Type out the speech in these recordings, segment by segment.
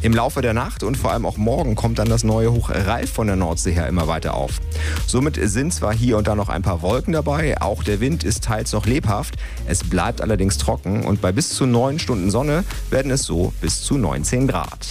Im Laufe der Nacht und vor allem auch morgen kommt dann das neue Hoch Ralf von der Nordsee her immer weiter auf. Somit sind zwar hier und da noch ein paar Wolken dabei, auch der Wind ist teils noch lebhaft. Es bleibt allerdings trocken und bei bis zu 9 Stunden Sonne werden es so bis zu 19 Grad.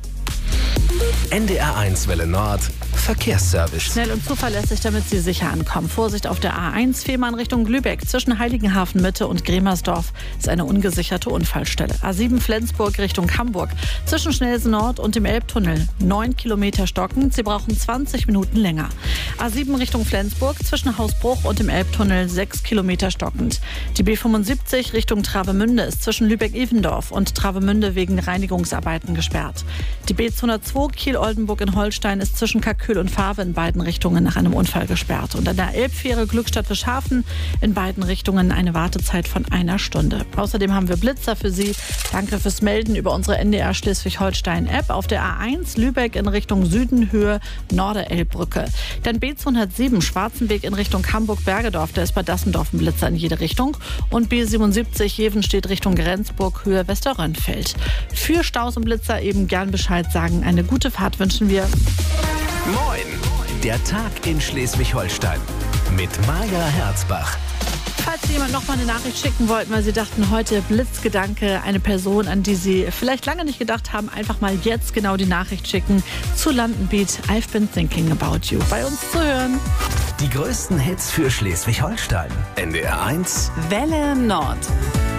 NDR1 Welle Nord Verkehrsservice. Schnell und zuverlässig, damit Sie sicher ankommen. Vorsicht auf der A1 Fehmarn Richtung Lübeck. Zwischen Heiligenhafen Mitte und Gremersdorf ist eine ungesicherte Unfallstelle. A7 Flensburg Richtung Hamburg. Zwischen Schnelsen Nord und dem Elbtunnel. 9 Kilometer stockend. Sie brauchen 20 Minuten länger. A7 Richtung Flensburg. Zwischen Hausbruch und dem Elbtunnel 6 Kilometer stockend. Die B75 Richtung Travemünde ist zwischen Lübeck-Evendorf und Travemünde wegen Reinigungsarbeiten gesperrt. Die B202 Kiel-Oldenburg in Holstein ist zwischen Kalkül und Faave in beiden Richtungen nach einem Unfall gesperrt. Und an der Elbfähre Glückstadt-Fischhafen in beiden Richtungen eine Wartezeit von 1 Stunde. Außerdem haben wir Blitzer für Sie. Danke fürs Melden über unsere NDR Schleswig-Holstein-App auf der A1 Lübeck in Richtung Süden, Höhe Norderelbbrücke. Dann B207 Schwarzenweg in Richtung Hamburg-Bergedorf. Da ist bei Dassendorf ein Blitzer in jede Richtung. Und B77 Jevenstedt Richtung Grenzburg, Höhe Westerrönfeld. Für Staus und Blitzer eben gern Bescheid sagen. Eine gute Fahrt wünschen wir. Moin! Der Tag in Schleswig-Holstein mit Maja Herzbach. Falls Sie jemand noch mal eine Nachricht schicken wollten, weil Sie dachten, heute Blitzgedanke, eine Person, an die Sie vielleicht lange nicht gedacht haben, einfach mal jetzt genau die Nachricht schicken zu London Beat, I've been thinking about you. Bei uns zu hören. Die größten Hits für Schleswig-Holstein. NDR1 Welle Nord.